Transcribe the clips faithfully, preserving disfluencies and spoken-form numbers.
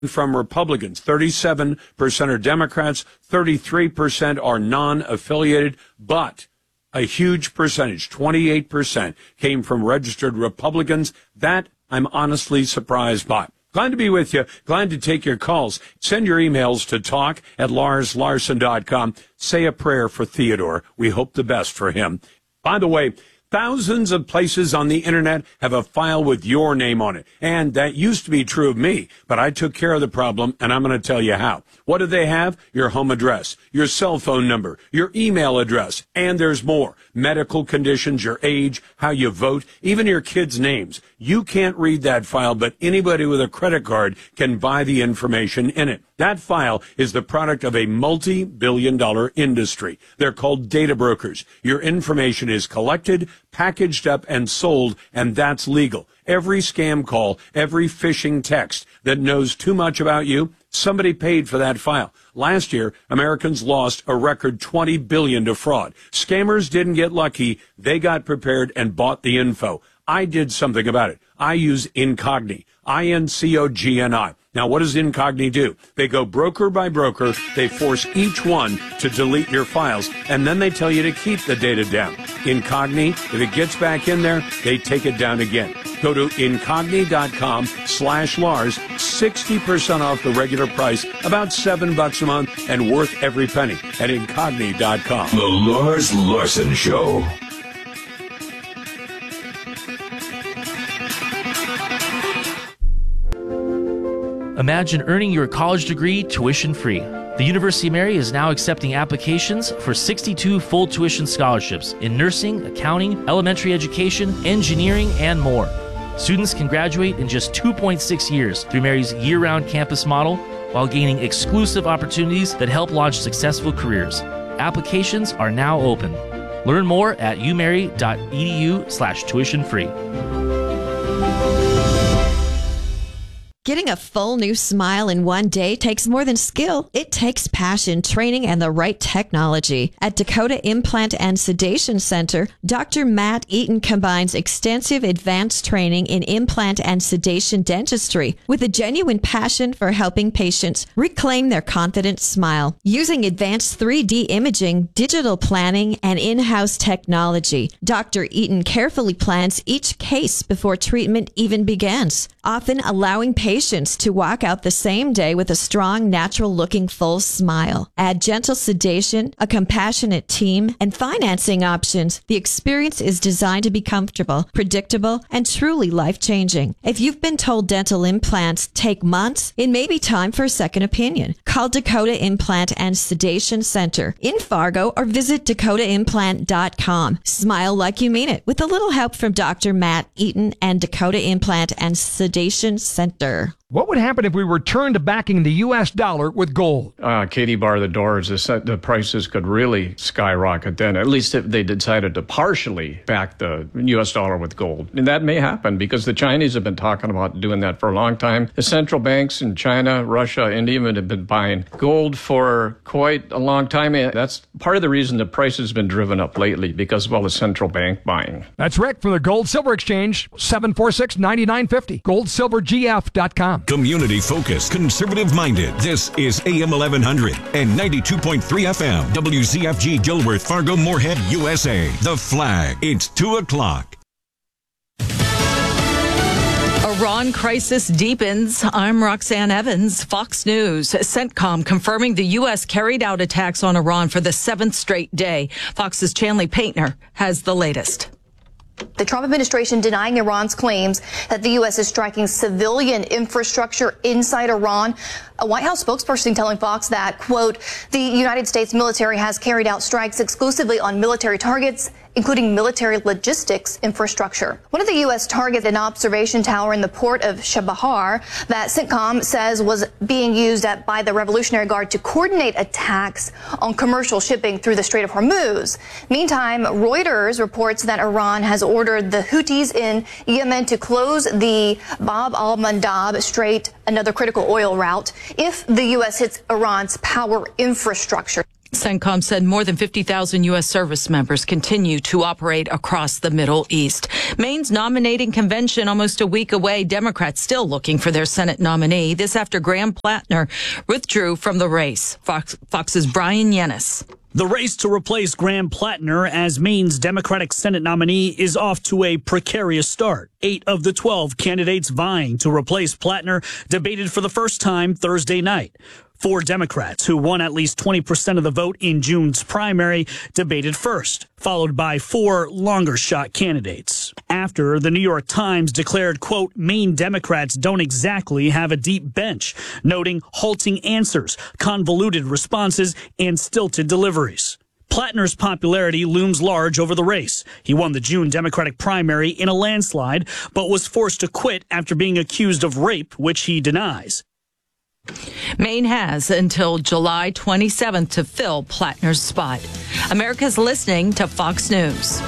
from Republicans. thirty-seven percent are Democrats, thirty-three percent are non-affiliated, but a huge percentage, twenty-eight percent, came from registered Republicans. That I'm honestly surprised by. Glad to be with you. Glad to take your calls. Send your emails to talk at lars larson dot com. Say a prayer for Theodore. We hope the best for him. By the way, thousands of places on the internet have a file with your name on it. And that used to be true of me, but I took care of the problem, and I'm going to tell you how. What do they have? Your home address, your cell phone number, your email address, and there's more. Medical conditions, your age, how you vote, even your kids' names. You can't read that file, but anybody with a credit card can buy the information in it. That file is the product of a multi-billion dollar industry. They're called data brokers. Your information is collected, packaged up, and sold, and that's legal. Every scam call, every phishing text that knows too much about you, somebody paid for that file. Last year, Americans lost a record twenty billion dollars to fraud. Scammers didn't get lucky. They got prepared and bought the info. I did something about it. I use Incogni, I N C O G N I. Now, what does Incogni do? They go broker by broker. They force each one to delete your files, and then they tell you to keep the data down. Incogni, if it gets back in there, they take it down again. Go to incogni.com slash Lars, sixty percent off the regular price, about seven bucks a month, and worth every penny at incogni dot com. The Lars Larson Show. Imagine earning your college degree tuition-free. The University of Mary is now accepting applications for sixty-two full tuition scholarships in nursing, accounting, elementary education, engineering, and more. Students can graduate in just two point six years through Mary's year-round campus model while gaining exclusive opportunities that help launch successful careers. Applications are now open. Learn more at umary.edu slash tuition free. Getting a full new smile in one day takes more than skill. It takes passion, training, and the right technology. At Dakota Implant and Sedation Center, Doctor Matt Eaton combines extensive advanced training in implant and sedation dentistry with a genuine passion for helping patients reclaim their confident smile. Using advanced three D imaging, digital planning, and in-house technology, Doctor Eaton carefully plans each case before treatment even begins, often allowing patients Patients to walk out the same day with a strong, natural-looking full smile. Add gentle sedation, a compassionate team, and financing options. The experience is designed to be comfortable, predictable, and truly life-changing. If you've been told dental implants take months, it may be time for a second opinion. Call Dakota Implant and Sedation Center in Fargo or visit dakota implant dot com. Smile like you mean it with a little help from Doctor Matt Eaton and Dakota Implant and Sedation Center. What would happen if we returned to backing the U S dollar with gold? Uh, Katie bar the doors. The, the prices could really skyrocket then, at least if they decided to partially back the U S dollar with gold. And that may happen because the Chinese have been talking about doing that for a long time. The central banks in China, Russia, India have been buying gold for quite a long time. And that's part of the reason the price has been driven up lately, because of all the central bank buying. That's Rick from the Gold Silver Exchange, seven four six, nine nine five zero, gold silver g f dot com. Community-focused, conservative-minded. This is A M eleven hundred and ninety-two point three F M. W Z F G Gilworth, Fargo, Moorhead, U S A. The Flag. It's two o'clock. Iran crisis deepens. I'm Roxanne Evans, Fox News. CENTCOM confirming the U S carried out attacks on Iran for the seventh straight day. Fox's Chanley Paintner has the latest. The Trump administration denying Iran's claims that the U S is striking civilian infrastructure inside Iran. A White House spokesperson telling Fox that, quote, the United States military has carried out strikes exclusively on military targets, including military logistics infrastructure. One of the U S targets, an observation tower in the port of Chabahar that CENTCOM says was being used at, by the Revolutionary Guard to coordinate attacks on commercial shipping through the Strait of Hormuz. Meantime, Reuters reports that Iran has ordered the Houthis in Yemen to close the Bab al-Mandab Strait, another critical oil route, if the U S hits Iran's power infrastructure. CENTCOM said more than fifty thousand U S service members continue to operate across the Middle East. Maine's nominating convention almost a week away. Democrats still looking for their Senate nominee. This after Graham Plattner withdrew from the race. Fox, Fox's Brian Yennis. The race to replace Graham Plattner as Maine's Democratic Senate nominee is off to a precarious start. Eight of the twelve candidates vying to replace Plattner debated for the first time Thursday night. Four Democrats, who won at least twenty percent of the vote in June's primary, debated first, followed by four longer-shot candidates. After, the New York Times declared, quote, Maine Democrats don't exactly have a deep bench, noting halting answers, convoluted responses, and stilted deliveries. Plattner's popularity looms large over the race. He won the June Democratic primary in a landslide, but was forced to quit after being accused of rape, which he denies. Maine has until July twenty-seventh to fill Plattner's spot. America's listening to Fox News.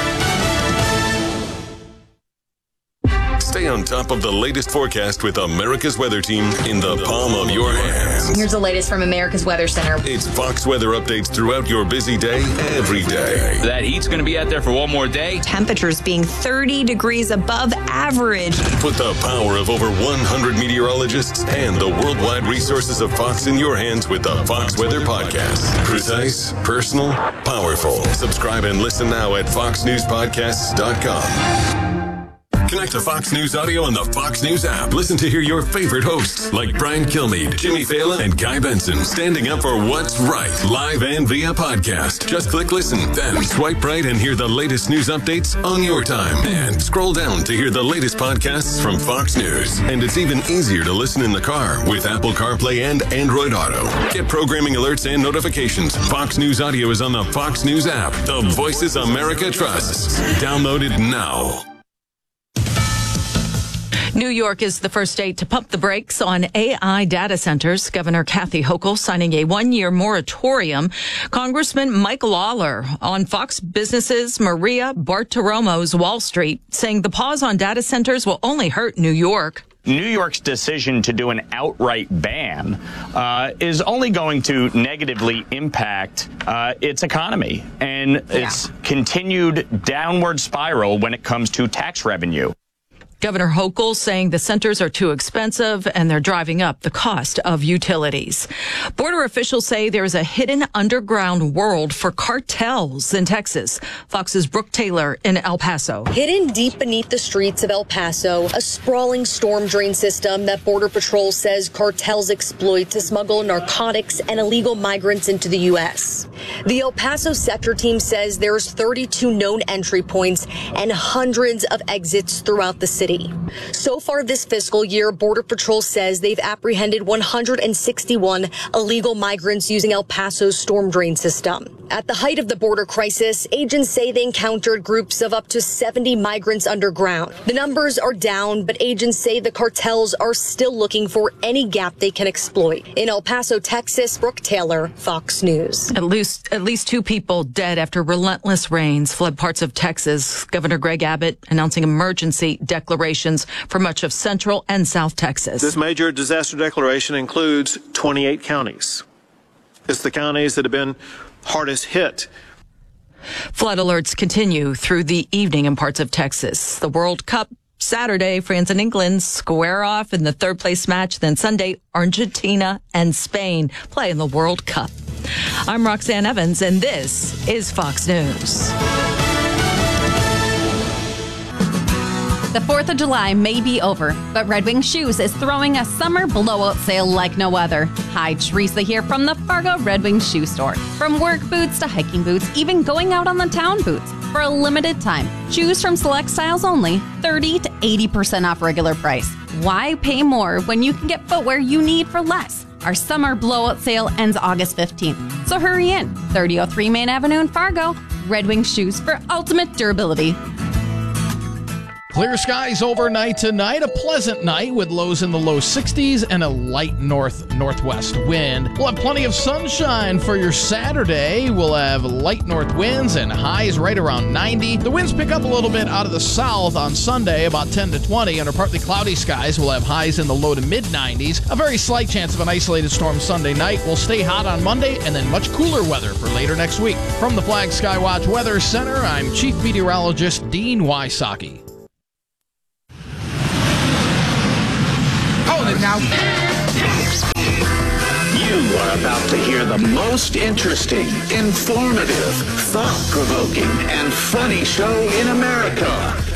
Stay on top of the latest forecast with America's Weather Team in the palm of your hands. Here's the latest from America's Weather Center. It's Fox weather updates throughout your busy day, every day. That heat's going to be out there for one more day. Temperatures being thirty degrees above average. Put the power of over one hundred meteorologists and the worldwide resources of Fox in your hands with the Fox Weather Podcast. Precise, personal, powerful. Subscribe and listen now at fox news podcasts dot com. Connect to Fox News Audio on the Fox News app. Listen to hear your favorite hosts like Brian Kilmeade, Jimmy Fallon, and Guy Benson standing up for what's right, live and via podcast. Just click listen, then swipe right and hear the latest news updates on your time. And scroll down to hear the latest podcasts from Fox News. And it's even easier to listen in the car with Apple CarPlay and Android Auto. Get programming alerts and notifications. Fox News Audio is on the Fox News app. The voices America trusts. Download it now. New York is the first state to pump the brakes on A I data centers. Governor Kathy Hochul signing a one-year moratorium. Congressman Mike Lawler on Fox Business's Maria Bartiromo's Wall Street saying the pause on data centers will only hurt New York. New York's decision to do an outright ban uh, is only going to negatively impact uh, its economy and yeah. its continued downward spiral when it comes to tax revenue. Governor Hochul saying the centers are too expensive and they're driving up the cost of utilities. Border officials say there is a hidden underground world for cartels in Texas. Fox's Brooke Taylor in El Paso. Hidden deep beneath the streets of El Paso, a sprawling storm drain system that Border Patrol says cartels exploit to smuggle narcotics and illegal migrants into the U S. The El Paso sector team says there's thirty-two known entry points and hundreds of exits throughout the city. So far this fiscal year, Border Patrol says they've apprehended one hundred sixty-one illegal migrants using El Paso's storm drain system. At the height of the border crisis, agents say they encountered groups of up to seventy migrants underground. The numbers are down, but agents say the cartels are still looking for any gap they can exploit. In El Paso, Texas, Brooke Taylor, Fox News. At least, at least two people dead after relentless rains flood parts of Texas. Governor Greg Abbott announcing emergency declarations for much of Central and South Texas. This major disaster declaration includes twenty-eight counties. It's the counties that have been hardest hit. Flood alerts continue through the evening in parts of Texas. The World Cup Saturday, France and England square off in the third place match. Then Sunday, Argentina and Spain play in the World Cup. I'm Roxanne Evans, and this is Fox News. The fourth of July may be over, but Red Wing Shoes is throwing a summer blowout sale like no other. Hi, Teresa here from the Fargo Red Wing Shoe Store. From work boots to hiking boots, even going out on the town boots. For a limited time, choose from select styles only, thirty to eighty percent off regular price. Why pay more when you can get footwear you need for less? Our summer blowout sale ends August fifteenth, so hurry in. thirty oh three Main Avenue in Fargo. Red Wing Shoes for ultimate durability. Clear skies overnight tonight, a pleasant night with lows in the low sixties and a light north-northwest wind. We'll have plenty of sunshine for your Saturday. We'll have light north winds and highs right around ninety. The winds pick up a little bit out of the south on Sunday, about ten to twenty. Under partly cloudy skies, we'll have highs in the low to mid nineties. A very slight chance of an isolated storm Sunday night. We'll stay hot on Monday and then much cooler weather for later next week. From the Flag Skywatch Weather Center, I'm Chief Meteorologist Dean Wysocki. Now, you are about to hear the most interesting, informative, thought-provoking, and funny show in America.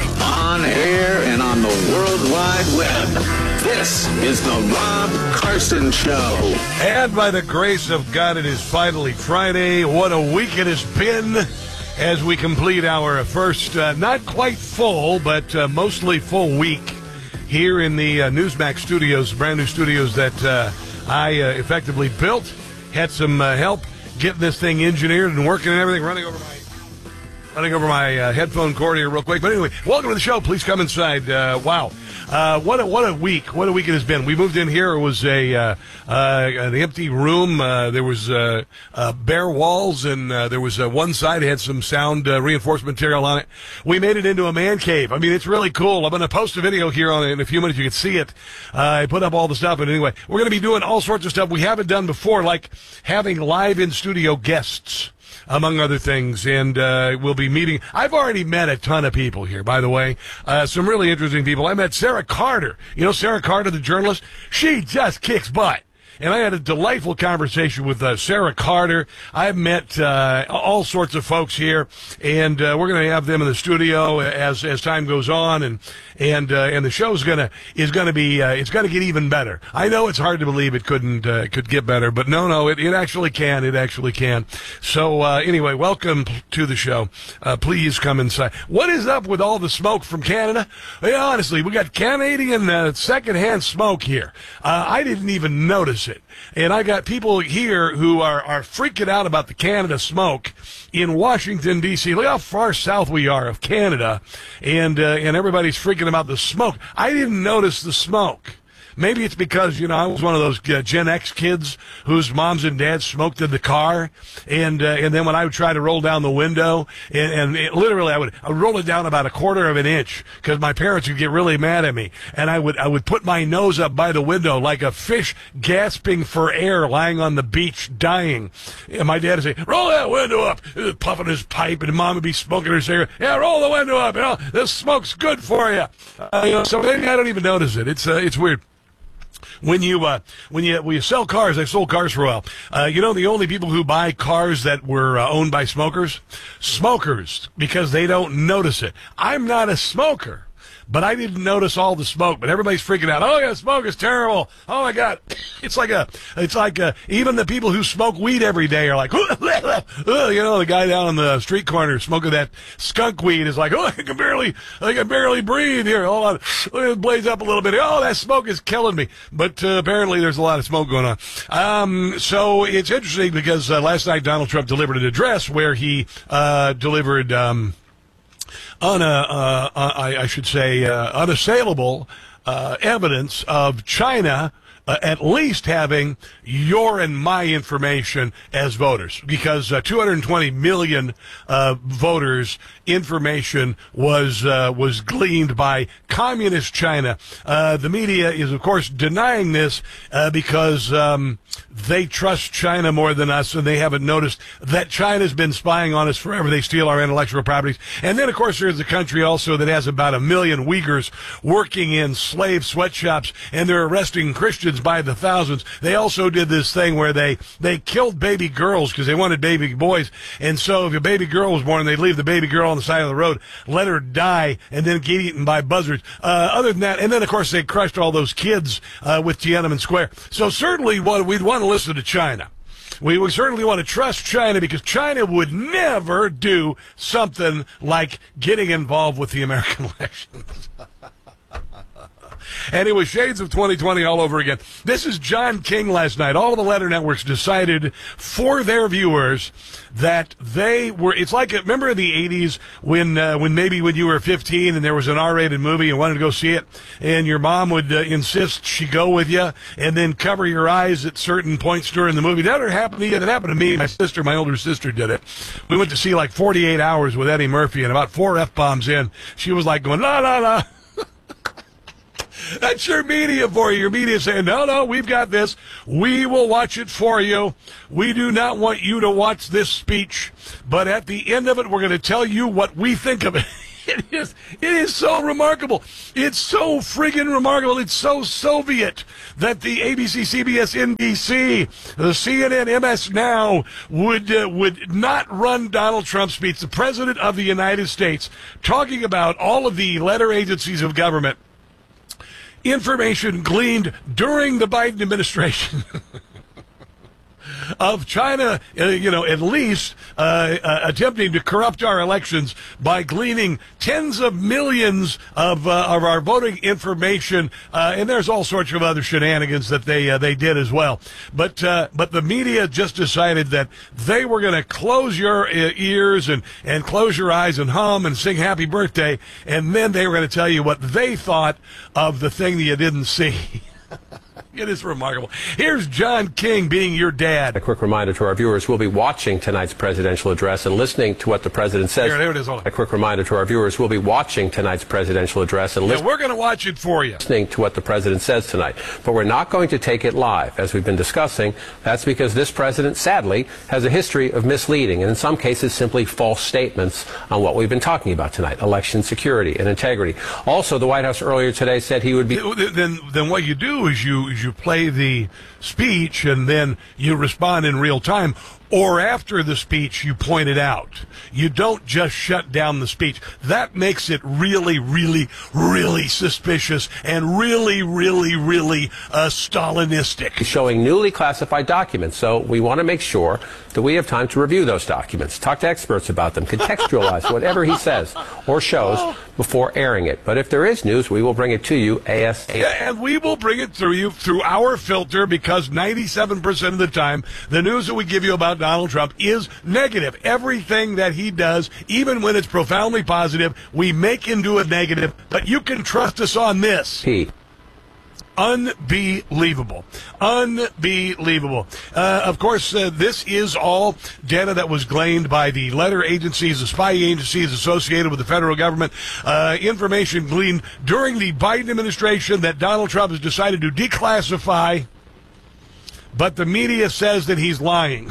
On air and on the World Wide Web. This is the Rob Carson Show. And by the grace of God, it is finally Friday. What a week it has been as we complete our first, uh, not quite full, but uh, mostly full week here in the uh, Newsmax studios, brand new studios that uh, I uh, effectively built. Had some uh, help getting this thing engineered and working and everything, running over my running over my uh, headphone cord here real quick. But anyway, welcome to the show. Please come inside. Uh, wow. Uh, what a, what a week. What a week it has been. We moved in here. It was a, uh, uh, an empty room. Uh, there was, uh, uh, bare walls and, uh, there was, uh, one side had some sound, uh, reinforcement material on it. We made it into a man cave. I mean, it's really cool. I'm going to post a video here on it in a few minutes. You can see it. Uh, I put up all the stuff. But anyway, we're going to be doing all sorts of stuff we haven't done before, like having live in studio guests, among other things, and uh, we'll be meeting. I've already met a ton of people here, by the way, uh, some really interesting people. I met Sarah Carter. You know Sarah Carter, the journalist? She just kicks butt. And I had a delightful conversation with uh, Sarah Carter. I've met uh, all sorts of folks here, and uh, we're going to have them in the studio as as time goes on, and and uh, and the show's gonna is going to be uh, it's going to get even better. I know it's hard to believe it couldn't uh, could get better, but no, no, it, it actually can. It actually can. So uh, anyway, welcome to the show. Uh, please come inside. What is up with all the smoke from Canada? Yeah, honestly, we got Canadian uh, secondhand smoke here. Uh, I didn't even notice it. And I got people here who are, are freaking out about the Canada smoke in Washington, D C Look how far south we are of Canada, and uh, and everybody's freaking about the smoke. I didn't notice the smoke. Maybe it's because, you know, I was one of those uh, Gen X kids whose moms and dads smoked in the car, and uh, and then when I would try to roll down the window, and, and it, literally I would, I would roll it down about a quarter of an inch because my parents would get really mad at me, and I would I would put my nose up by the window like a fish gasping for air lying on the beach dying, and my dad would say, roll that window up, puffing his pipe, and mom would be smoking her cigarette. Yeah, roll the window up, you know, this smoke's good for you. Uh, you know, so maybe I don't even notice it. It's uh, it's weird. When you uh, when you when you sell cars, I've sold cars for a while. Uh, you know, the only people who buy cars that were uh, owned by smokers, smokers, because they don't notice it. I'm not a smoker, but I didn't notice all the smoke. But everybody's freaking out. Oh yeah, smoke is terrible. Oh my God, it's like a, it's like a, even the people who smoke weed every day are like, you know, the guy down on the street corner smoking that skunk weed is like, oh, I can barely, I can barely breathe here. Hold on, let it blaze up a little bit. Oh, that smoke is killing me. But uh, apparently there's a lot of smoke going on. Um, so it's interesting because uh, last night Donald Trump delivered an address where he uh, delivered. Um, On a, uh, uh, I, I should say, uh, unassailable uh, evidence of China uh, at least having your and my information as voters, because uh, two hundred twenty million uh, voters' information was uh, was gleaned by communist China. Uh, the media is, of course, denying this uh, because um, they trust China more than us, and they haven't noticed that China's been spying on us forever. They steal our intellectual properties. And then, of course, there's a country also that has about a million Uyghurs working in slave sweatshops, and they're arresting Christians by the thousands. They also did this thing where they, they killed baby girls because they wanted baby boys. And so if a baby girl was born, they'd leave the baby girl on the side of the road, let her die, and then get eaten by buzzards. Uh, other than that, and then, of course, they crushed all those kids uh, with Tiananmen Square. So certainly what we'd want to listen to China. We would certainly want to trust China because China would never do something like getting involved with the American elections. And it was shades of twenty twenty all over again. This is John King last night. All of the letter networks decided for their viewers that they were, it's like, remember in the eighties when, uh, when maybe when you were fifteen and there was an R-rated movie and wanted to go see it, and your mom would uh, insist she go with you and then cover your eyes at certain points during the movie. That happened to you. That happened to me. My sister, my older sister did it. We went to see like forty-eight hours with Eddie Murphy, and about four F-bombs in, she was like going, la, la, la. That's your media for you. Your media saying, no, no, we've got this. We will watch it for you. We do not want you to watch this speech. But at the end of it, we're going to tell you what we think of it. It is, it is so remarkable. It's so friggin' remarkable. It's so Soviet that the A B C, C B S, N B C, the C N N, M S Now would uh, would not run Donald Trump's speech, the President of the United States, talking about all of the letter agencies of government, information gleaned during the Biden administration of China, uh, you know, at least uh, uh, attempting to corrupt our elections by gleaning tens of millions of uh, of our voting information, uh, and there's all sorts of other shenanigans that they uh, they did as well. But uh, but the media just decided that they were going to close your uh, ears and and close your eyes and hum and sing Happy Birthday, and then they were going to tell you what they thought of the thing that you didn't see. It is remarkable. Here's John King being your dad. A quick reminder to our viewers, we'll be watching tonight's presidential address and listening to what the president says. Here, there it is. Hold on. A quick reminder to our viewers, we'll be watching tonight's presidential address and yeah, listening. We're going to watch it for you. Listening to what the president says tonight. But we're not going to take it live, as we've been discussing. That's because this president, sadly, has a history of misleading and in some cases simply false statements on what we've been talking about tonight, election security and integrity. Also, the White House earlier today said he would be... Then, then what you do is you, is you play the speech and then you respond in real time, or after the speech you point it out. You don't just shut down the speech. That makes it really, really, really suspicious and really, really, really uh, Stalinistic. Showing newly classified documents, so we want to make sure that we have time to review those documents, talk to experts about them, contextualize whatever he says or shows before airing it. But if there is news, we will bring it to you ASAP. And we will bring it through you through our filter, because ninety-seven percent of the time, the news that we give you about Donald Trump is negative. Everything that he does, even when it's profoundly positive, we make into a negative. But you can trust us on this. He. Unbelievable. Unbelievable. Uh, of course, uh, this is all data that was gleaned by the letter agencies, the spy agencies associated with the federal government, uh, information gleaned during the Biden administration that Donald Trump has decided to declassify, but the media says that he's lying.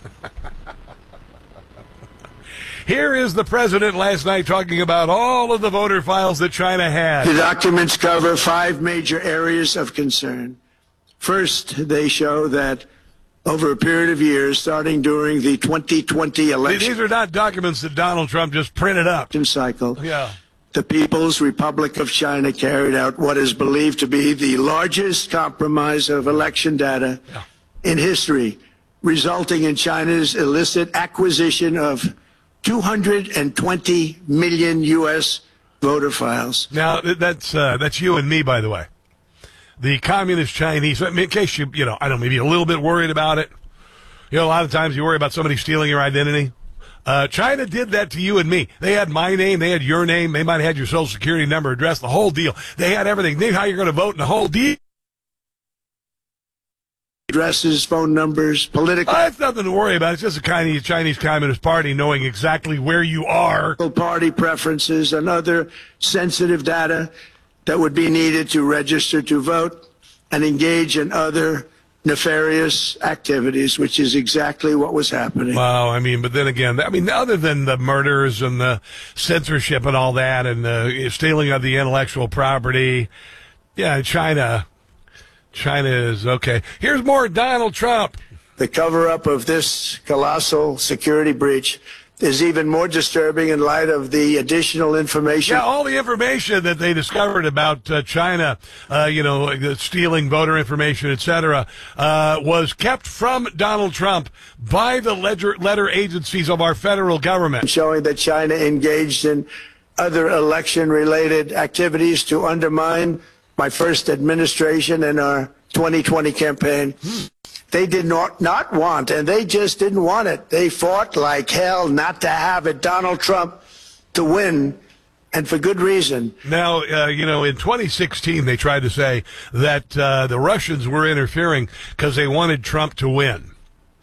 Here is the president last night talking about all of the voter files that China had. The documents cover five major areas of concern. First, they show that over a period of years, starting during the twenty twenty election... These are not documents that Donald Trump just printed up. ...cycle. Yeah. The People's Republic of China carried out what is believed to be the largest compromise of election data yeah. in history, resulting in China's illicit acquisition of two hundred twenty million U S voter files. Now, that's uh, that's you and me, by the way. The communist Chinese, I mean, in case you, you know, I don't know, maybe a little bit worried about it. You know, a lot of times you worry about somebody stealing your identity. Uh, China did that to you and me. They had my name, they had your name, they might have had your social security number, address, the whole deal. They had everything. They knew how you're going to vote and the whole deal. Addresses, phone numbers, political... Uh, it's nothing to worry about. It's just a Chinese, Chinese Communist Party knowing exactly where you are. Party preferences and other sensitive data that would be needed to register to vote and engage in other nefarious activities, which is exactly what was happening. Wow, I mean, but then again, I mean, other than the murders and the censorship and all that and the stealing of the intellectual property, yeah, China... China is okay. Here's more Donald Trump. The cover-up of this colossal security breach is even more disturbing in light of the additional information. Yeah, all the information that they discovered about uh, China, uh, you know, stealing voter information, et cetera, uh, was kept from Donald Trump by the ledger, letter agencies of our federal government. Showing that China engaged in other election-related activities to undermine my first administration and our twenty twenty campaign. They did not, not want, and they just didn't want it. They fought like hell not to have it, Donald Trump, to win, and for good reason. Now, uh, you know, in twenty sixteen, they tried to say that uh, the Russians were interfering because they wanted Trump to win.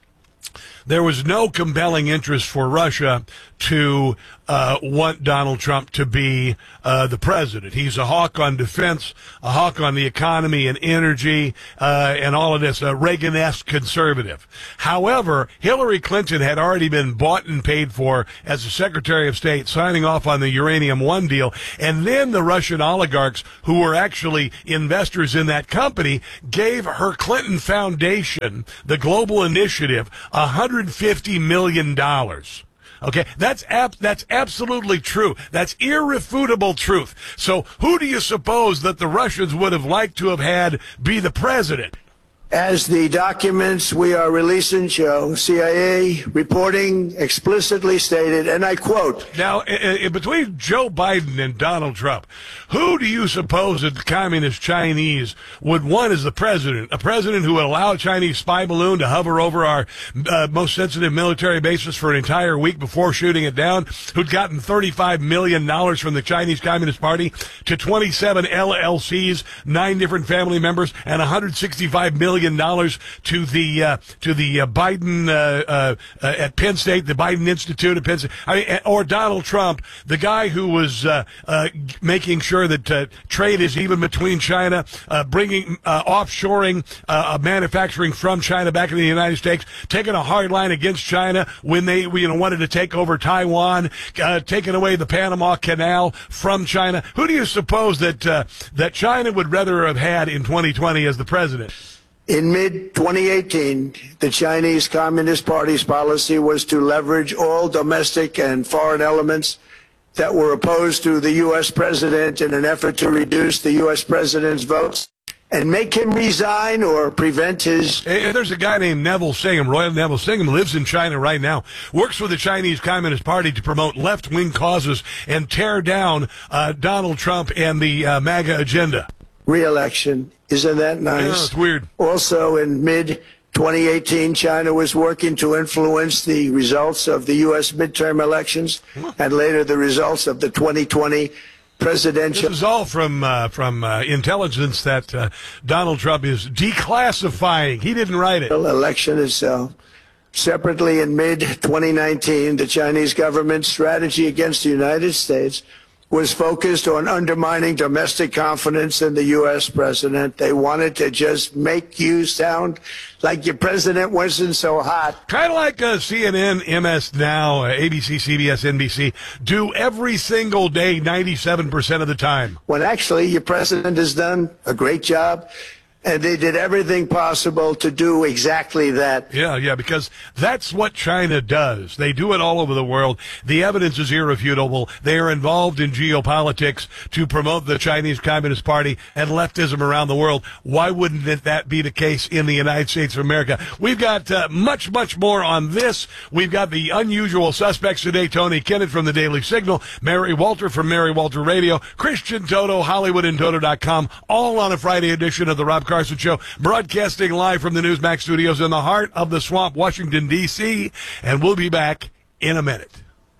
There was no compelling interest for Russia to uh, want Donald Trump to be uh, the president. He's a hawk on defense, a hawk on the economy and energy, uh, and all of this, a Reagan-esque conservative. However, Hillary Clinton had already been bought and paid for as the Secretary of State, signing off on the Uranium One deal, and then the Russian oligarchs, who were actually investors in that company, gave her Clinton Foundation, the Global Initiative, one hundred fifty million dollars. Okay, that's ab- that's absolutely true. That's irrefutable truth. So who do you suppose that the Russians would have liked to have had be the president? As the documents we are releasing show, C I A reporting explicitly stated, and I quote. Now, in, in between Joe Biden and Donald Trump, who do you suppose that the communist Chinese would want as the president? A president who would allow a Chinese spy balloon to hover over our uh, most sensitive military bases for an entire week before shooting it down, who'd gotten thirty-five million dollars from the Chinese Communist Party to twenty-seven L L Cs, nine different family members, and one hundred sixty-five million dollars to the uh, to the uh, Biden uh, uh, uh, at Penn State, the Biden Institute at Penn State, I mean, or Donald Trump, the guy who was uh, uh, making sure that uh, trade is even between China, uh, bringing uh, offshoring uh, manufacturing from China back into the United States, taking a hard line against China when they you know wanted to take over Taiwan, uh, taking away the Panama Canal from China. Who do you suppose that uh, that China would rather have had in twenty twenty as the president? In mid twenty eighteen, the Chinese Communist Party's policy was to leverage all domestic and foreign elements that were opposed to the U S president in an effort to reduce the U S president's votes and make him resign or prevent his... Hey, there's a guy named Neville Singham, Royal Neville Singham, lives in China right now, works for the Chinese Communist Party to promote left-wing causes and tear down uh, Donald Trump and the uh, MAGA agenda. Re-election. Isn't that nice? Yeah, it's weird. Also, in mid twenty eighteen, China was working to influence the results of the U S midterm elections and later the results of the twenty twenty presidential. This is all from uh, from uh, intelligence that uh, Donald Trump is declassifying. He didn't write it. Election itself. Separately, in mid twenty nineteen, the Chinese government's strategy against the United States was focused on undermining domestic confidence in the U S president. They wanted to just make you sound like your president wasn't so hot. Kind of like uh, C N N, M S Now, uh, A B C, C B S, N B C do every single day, ninety-seven percent of the time. When actually your president has done a great job. And they did everything possible to do exactly that. Yeah, yeah, because that's what China does. They do it all over the world. The evidence is irrefutable. They are involved in geopolitics to promote the Chinese Communist Party and leftism around the world. Why wouldn't it, that be the case in the United States of America? We've got uh, much, much more on this. We've got the unusual suspects today. Tony Kinnett from the Daily Signal, Mary Walter from Mary Walter Radio, Christian Toto, Hollywood and Toto dot com, all on a Friday edition of the Rob Carson Show, broadcasting live from the Newsmax studios in the heart of the swamp, Washington, D C, and we'll be back in a minute.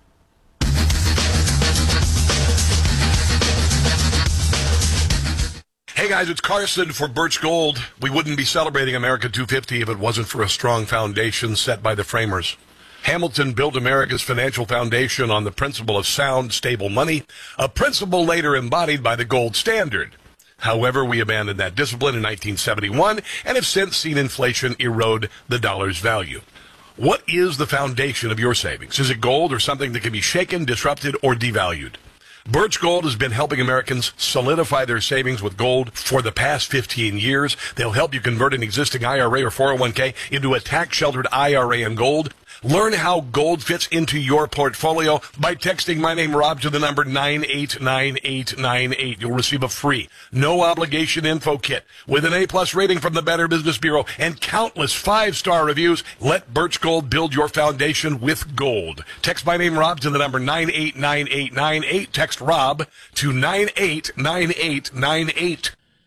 Hey guys, it's Carson for Birch Gold. We wouldn't be celebrating America two fifty if it wasn't for a strong foundation set by the framers. Hamilton built America's financial foundation on the principle of sound, stable money, a principle later embodied by the gold standard. However, we abandoned that discipline in nineteen seventy-one and have since seen inflation erode the dollar's value. What is the foundation of your savings? Is it gold or something that can be shaken, disrupted, or devalued? Birch Gold has been helping Americans solidify their savings with gold for the past fifteen years. They'll help you convert an existing I R A or four oh one k into a tax-sheltered I R A in gold. Learn how gold fits into your portfolio by texting my name, Rob, to the number nine eight nine eight nine eight. You'll receive a free, no-obligation info kit with an A-plus rating from the Better Business Bureau and countless five-star reviews. Let Birch Gold build your foundation with gold. Text my name, Rob, to the number nine eight nine eight nine eight. Text Rob to nine eight nine eight nine eight.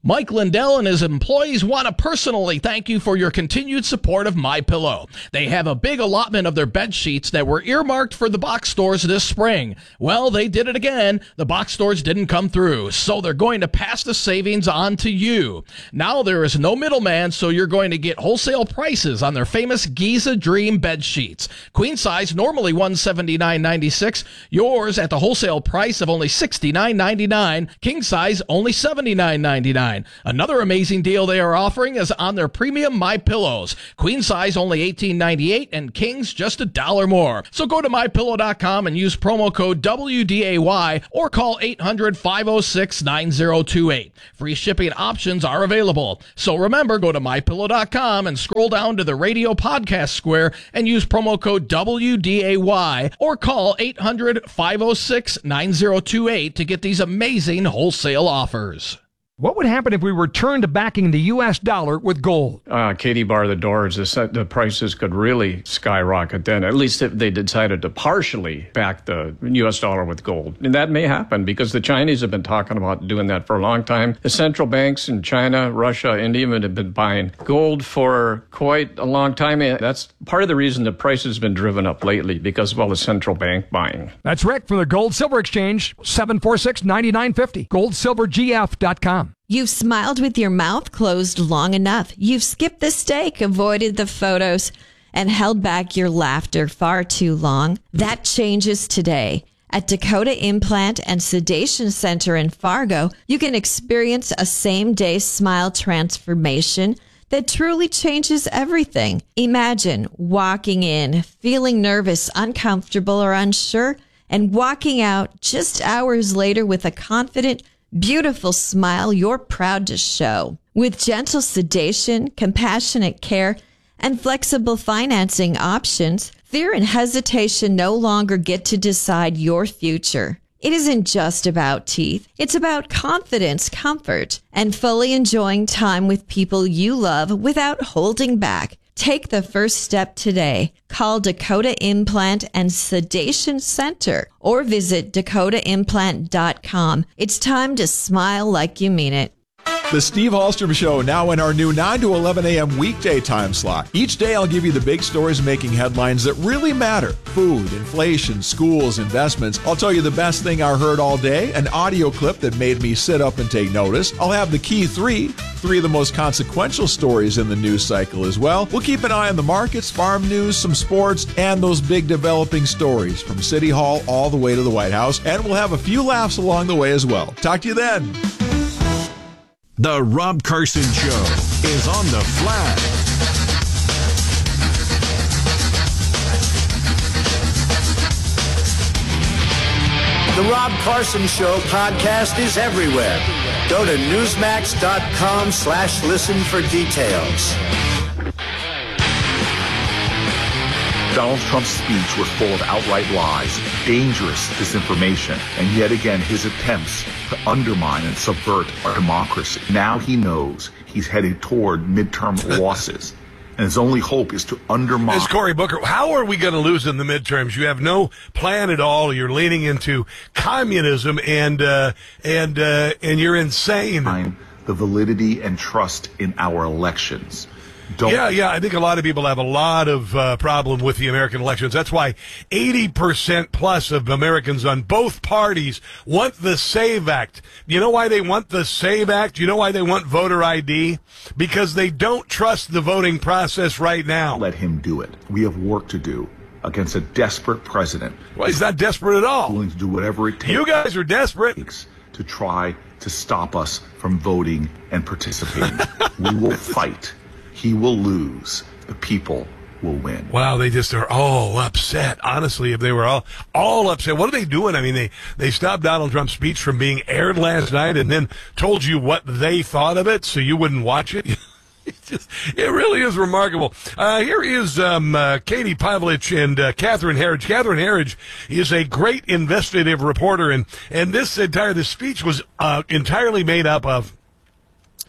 Mike Lindell and his employees want to personally thank you for your continued support of MyPillow. They have a big allotment of their bed sheets that were earmarked for the box stores this spring. Well, they did it again. The box stores didn't come through, so they're going to pass the savings on to you. Now there is no middleman, so you're going to get wholesale prices on their famous Giza Dream bed sheets. Queen size, normally one hundred seventy-nine ninety-six. Yours at the wholesale price of only sixty-nine ninety-nine. King size, only seventy-nine ninety-nine. Another amazing deal they are offering is on their premium My Pillows. Queen size only eighteen ninety-eight and kings just a dollar more. So go to my pillow dot com and use promo code W D A Y or call eight hundred five oh six nine oh two eight. Free shipping options are available. So remember, go to my pillow dot com and scroll down to the radio podcast square and use promo code W D A Y or call eight hundred five oh six nine oh two eight to get these amazing wholesale offers. What would happen if we returned to backing the U S dollar with gold? Uh, Katie barred the doors. The, the prices could really skyrocket then, at least if they decided to partially back the U S dollar with gold. And that may happen because the Chinese have been talking about doing that for a long time. The central banks in China, Russia, India have been buying gold for quite a long time. And that's part of the reason the price has been driven up lately, because of all the central bank buying. That's Rick from the Gold Silver Exchange, seven four six, nine nine five oh, gold silver g f dot com. You've smiled with your mouth closed long enough. You've skipped the steak, avoided the photos, and held back your laughter far too long. That changes today. At Dakota Implant and Sedation Center in Fargo, you can experience a same-day smile transformation that truly changes everything. Imagine walking in, feeling nervous, uncomfortable, or unsure, and walking out just hours later with a confident, beautiful smile you're proud to show. With gentle sedation, compassionate care, and flexible financing options, fear and hesitation no longer get to decide your future. It isn't just about teeth. It's about confidence, comfort, and fully enjoying time with people you love without holding back. Take the first step today. Call Dakota Implant and Sedation Center or visit dakota implant dot com. It's time to smile like you mean it. The Steve Hallstrom Show, now in our new nine to eleven a.m. weekday time slot. Each day I'll give you the big stories making headlines that really matter. Food, inflation, schools, investments. I'll tell you the best thing I heard all day, an audio clip that made me sit up and take notice. I'll have the key three, three of the most consequential stories in the news cycle as well. We'll keep an eye on the markets, farm news, some sports, and those big developing stories from City Hall all the way to the White House. And we'll have a few laughs along the way as well. Talk to you then. The Rob Carson Show is on the flag. The Rob Carson Show podcast is everywhere. Go to newsmax.com slash listen for details. Donald Trump's speech was full of outright lies, dangerous disinformation, and yet again his attempts to undermine and subvert our democracy. Now he knows he's headed toward midterm losses, and his only hope is to undermine. As Cory Booker, how are we going to lose in the midterms? You have no plan at all. You're leaning into communism, and uh, and uh, and you're insane. The validity and trust in our elections. Don't. Yeah, yeah, I think a lot of people have a lot of uh, problem with the American elections. That's why eighty percent plus of Americans on both parties want the SAVE Act. You know why they want the SAVE Act? You know why they want voter I D? Because they don't trust the voting process right now. Let him do it. We have work to do against a desperate president. Well, he's not desperate at all. Willing to do whatever it takes. You guys are desperate. To try to stop us from voting and participating. We will fight. He will lose. The people will win. Wow, they just are all upset. Honestly, if they were all all upset, what are they doing? I mean, they, they stopped Donald Trump's speech from being aired last night and then told you what they thought of it so you wouldn't watch it. It, just, it really is remarkable. Uh, here is um, uh, Katie Pavlich and uh, Catherine Herridge. Catherine Herridge is a great investigative reporter, and, and this entire this speech was uh, entirely made up of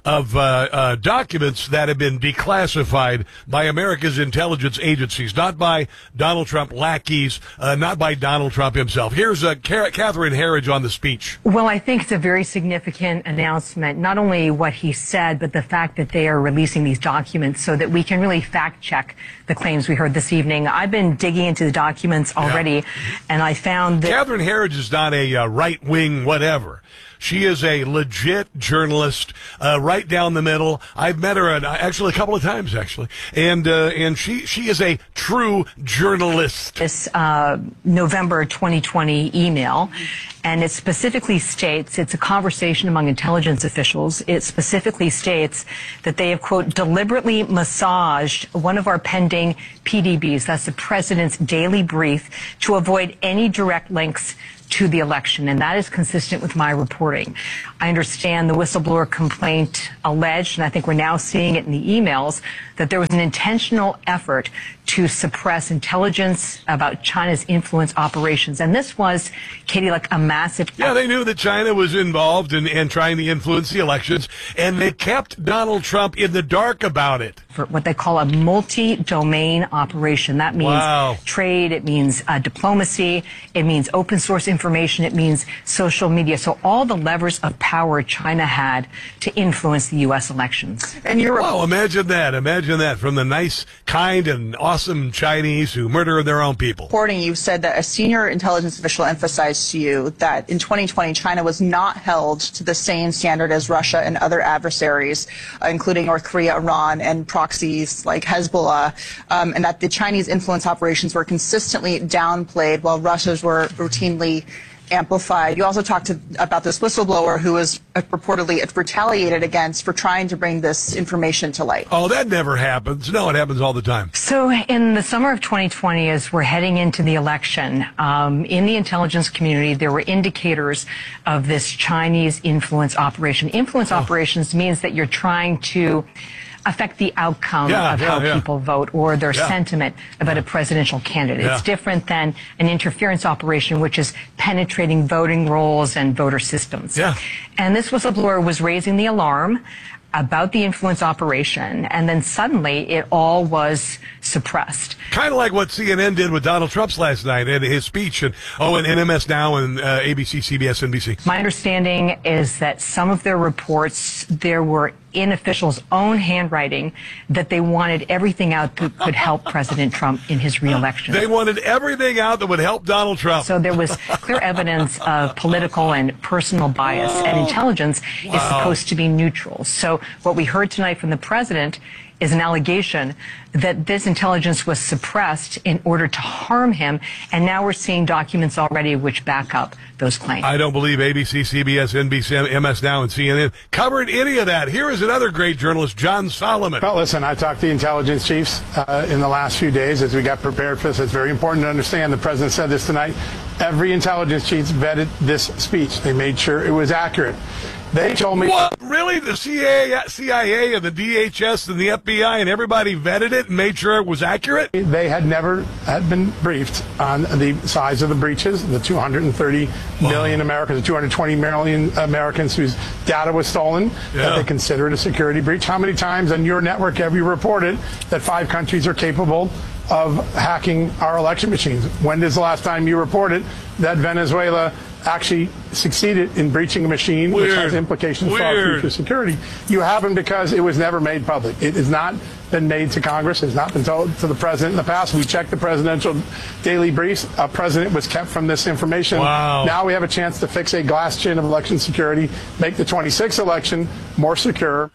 of uh, uh, documents that have been declassified by America's intelligence agencies, not by Donald Trump lackeys, uh, not by Donald Trump himself. Here's uh, Catherine Herridge on the speech. Well, I think it's a very significant announcement, not only what he said, but the fact that they are releasing these documents so that we can really fact check the claims we heard this evening. I've been digging into the documents already, yeah. and I found that Catherine Herridge is not a uh, right-wing whatever. She is a legit journalist, uh, right down the middle. I've met her uh, actually a couple of times, actually, and uh, and she she is a true journalist. This uh, November twenty twenty email, and it specifically states it's a conversation among intelligence officials. It specifically states that they have, quote, deliberately massaged one of our pending P D Bs, that's the president's daily brief, to avoid any direct links to the election, and that is consistent with my reporting. I understand the whistleblower complaint alleged, and I think we're now seeing it in the emails, that there was an intentional effort to suppress intelligence about China's influence operations. And this was, Katie, like a massive... Yeah, they knew that China was involved in, in trying to influence the elections, and they kept Donald Trump in the dark about it. For what they call a multi-domain operation. That means wow. trade, it means uh, diplomacy, it means open source information, it means social media. So all the levers of power China had to influence the U S elections. And you're wow, imagine that. Imagine that from the nice, kind, and awesome Chinese who murder their own people. Reporting, you said that a senior intelligence official emphasized to you that in twenty twenty, China was not held to the same standard as Russia and other adversaries, uh, including North Korea, Iran, and proxies like Hezbollah, um, and that the Chinese influence operations were consistently downplayed while Russia's were routinely amplified. You also talked to, about this whistleblower who was reportedly retaliated against for trying to bring this information to light. Oh, that never happens. No, it happens all the time. So in the summer of twenty twenty, as we're heading into the election, um, in the intelligence community, there were indicators of this Chinese influence operation. Influence oh. operations means that you're trying to affect the outcome yeah, of yeah, how yeah. people vote or their yeah. sentiment about yeah. a presidential candidate. Yeah. It's different than an interference operation, which is penetrating voting rolls and voter systems. Yeah. And this whistleblower was raising the alarm about the influence operation, and then suddenly it all was suppressed. Kind of like what C N N did with Donald Trump's last night and his speech, and oh, and N M S Now and uh, A B C, C B S, N B C. My understanding is that some of their reports, there were in officials' own handwriting that they wanted everything out that could help President Trump in his reelection. They wanted everything out that would help Donald Trump. So there was clear evidence of political and personal bias, oh. and intelligence wow. is supposed to be neutral. So what we heard tonight from the president is an allegation that this intelligence was suppressed in order to harm him, and now we're seeing documents already which back up those claims. I don't believe A B C, C B S, N B C, M S Now, and C N N covered any of that. Here is another great journalist, John Solomon. Well, listen, I talked to the intelligence chiefs uh, in the last few days as we got prepared for this. It's very important to understand, the president said this tonight, every intelligence chief vetted this speech. They made sure it was accurate. They told me... What? Really? The C I A and the D H S and the F B I and everybody vetted it and made sure it was accurate? They had never had been briefed on the size of the breaches, the two hundred thirty million Americans, the two hundred twenty million Americans whose data was stolen, yeah. that they considered a security breach. How many times on your network have you reported that five countries are capable of hacking our election machines? When is the last time you reported that Venezuela actually succeeded in breaching a machine Weird. which has implications Weird. for our future security? You haven't, because it was never made public. It has not been made to Congress. It has not been told to the president in the past. We checked the presidential daily briefs. A president was kept from this information. Wow. Now we have a chance to fix a glass chin of election security, make the twenty-sixth election more secure.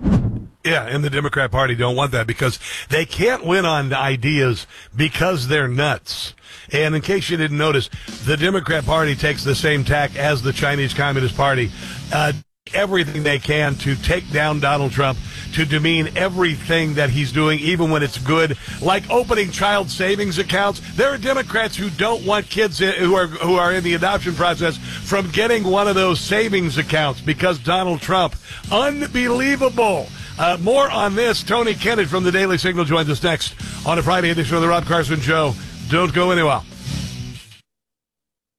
Yeah, and the Democrat Party don't want that because they can't win on ideas because they're nuts. And in case you didn't notice, the Democrat Party takes the same tack as the Chinese Communist Party. Uh, everything they can to take down Donald Trump, to demean everything that he's doing, even when it's good, like opening child savings accounts. There are Democrats who don't want kids in, who are who are in the adoption process from getting one of those savings accounts because Donald Trump. Unbelievable. Uh, more on this. Tony Kennett from the Daily Signal joins us next on a Friday edition of the Rob Carson Show. Don't go anywhere.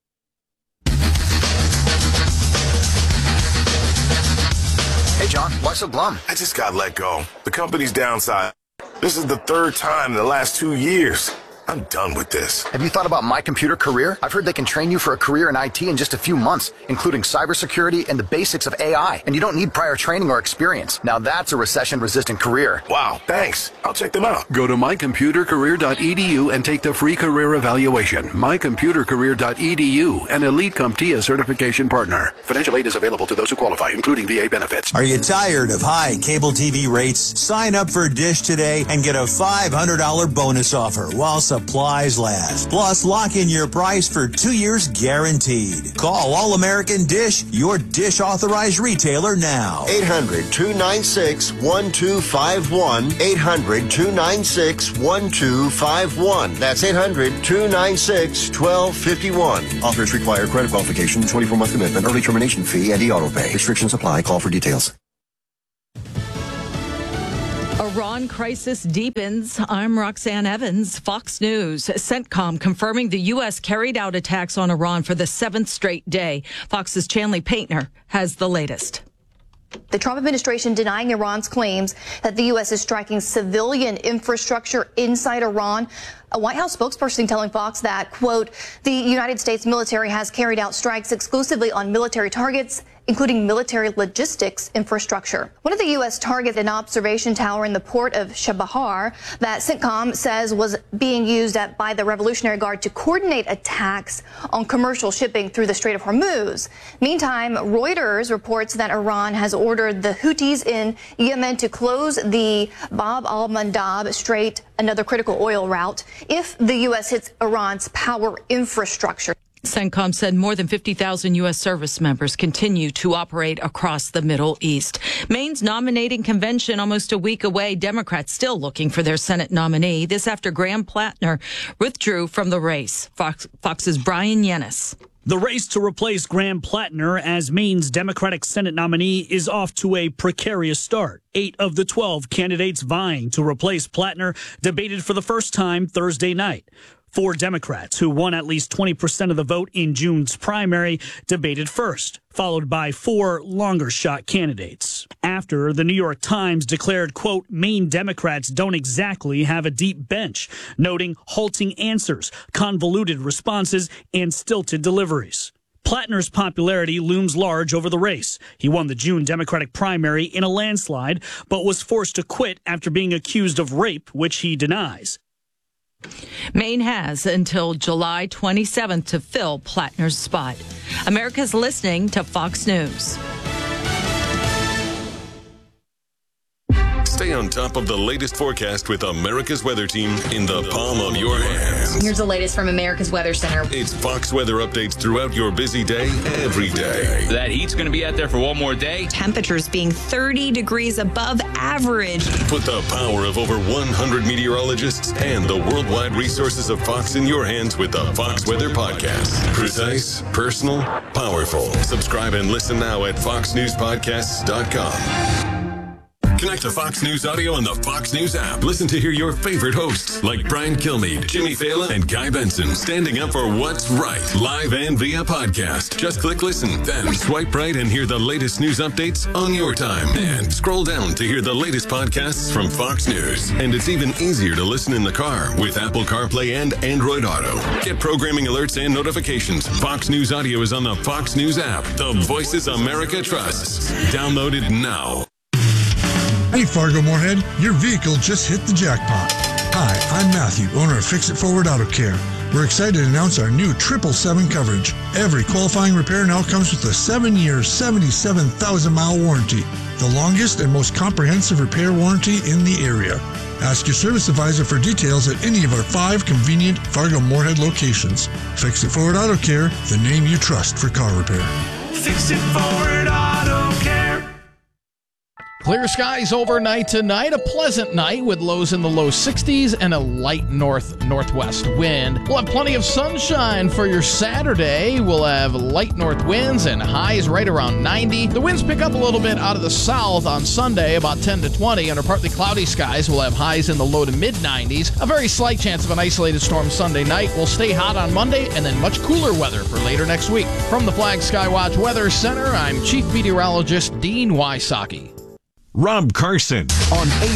Hey, John, what Why so glum? I just got let go. The company's downside. This is the third time in the last two years. I'm done with this. Have you thought about My Computer Career? I've heard they can train you for a career in I T in just a few months, including cybersecurity and the basics of A I. And you don't need prior training or experience. Now that's a recession-resistant career. Wow, thanks. I'll check them out. Go to my computer career dot e d u and take the free career evaluation. my computer career dot e d u, an Elite CompTIA certification partner. Financial aid is available to those who qualify, including V A benefits. Are you tired of high cable T V rates? Sign up for Dish today and get a five hundred dollars bonus offer while supplies last. Plus, lock in your price for two years guaranteed. Call All American Dish, your Dish authorized retailer now. eight hundred, two nine six, one two five one. eight hundred, two nine six, one two five one. That's eight hundred, two nine six, one two five one. Offers require credit qualification, twenty-four month commitment, early termination fee, and e-auto pay. Restrictions apply. Call for details. Iran crisis deepens. I'm Roxanne Evans, Fox News. CENTCOM confirming the U S carried out attacks on Iran for the seventh straight day. Fox's Chanley Paintner has the latest. The Trump administration denying Iran's claims that the U S is striking civilian infrastructure inside Iran. A White House spokesperson telling Fox that, quote, the United States military has carried out strikes exclusively on military targets, including military logistics infrastructure. One of the U S targets an observation tower in the port of Chabahar that CENTCOM says was being used at, by the Revolutionary Guard to coordinate attacks on commercial shipping through the Strait of Hormuz. Meantime, Reuters reports that Iran has ordered the Houthis in Yemen to close the Bab al-Mandab Strait, another critical oil route, if the U S hits Iran's power infrastructure. CENTCOM said more than fifty thousand U S service members continue to operate across the Middle East. Maine's nominating convention almost a week away. Democrats still looking for their Senate nominee. This after Graham Plattner withdrew from the race. Fox, Fox's Brian Yennis. The race to replace Graham Plattner as Maine's Democratic Senate nominee is off to a precarious start. Eight of the twelve candidates vying to replace Plattner debated for the first time Thursday night. Four Democrats, who won at least twenty percent of the vote in June's primary, debated first, followed by four longer-shot candidates. After, the New York Times declared, quote, Maine Democrats don't exactly have a deep bench, noting halting answers, convoluted responses, and stilted deliveries. Plattner's popularity looms large over the race. He won the June Democratic primary in a landslide, but was forced to quit after being accused of rape, which he denies. Maine has until July twenty-seventh to fill Plattner's spot. America's listening to Fox News. Stay on top of the latest forecast with America's Weather Team in the palm of your hands. Here's the latest from America's Weather Center. It's Fox weather updates throughout your busy day, every day. That heat's going to be out there for one more day. Temperatures being thirty degrees above average. Put the power of over one hundred meteorologists and the worldwide resources of Fox in your hands with the Fox Weather Podcast. Precise, personal, powerful. Subscribe and listen now at fox news podcasts dot com. Connect to Fox News Audio on the Fox News app. Listen to hear your favorite hosts like Brian Kilmeade, Jimmy Fallon, and Guy Benson standing up for what's right, live and via podcast. Just click listen, then swipe right and hear the latest news updates on your time. And scroll down to hear the latest podcasts from Fox News. And it's even easier to listen in the car with Apple CarPlay and Android Auto. Get programming alerts and notifications. Fox News Audio is on the Fox News app. The voices America trusts. Download it now. Hey, Fargo Moorhead, your vehicle just hit the jackpot. Hi, I'm Matthew, owner of Fix It Forward Auto Care. We're excited to announce our new triple seven coverage. Every qualifying repair now comes with a seven-year, seventy-seven thousand mile warranty, the longest and most comprehensive repair warranty in the area. Ask your service advisor for details at any of our five convenient Fargo Moorhead locations. Fix It Forward Auto Care, the name you trust for car repair. Fix It Forward Auto Care. Clear skies overnight tonight. A pleasant night with lows in the low sixties and a light north-northwest wind. We'll have plenty of sunshine for your Saturday. We'll have light north winds and highs right around ninety. The winds pick up a little bit out of the south on Sunday, about ten to twenty. Under partly cloudy skies, we'll have highs in the low to mid nineties. A very slight chance of an isolated storm Sunday night. We'll stay hot on Monday and then much cooler weather for later next week. From the Flag Skywatch Weather Center, I'm Chief Meteorologist Dean Wysocki. Rob Carson on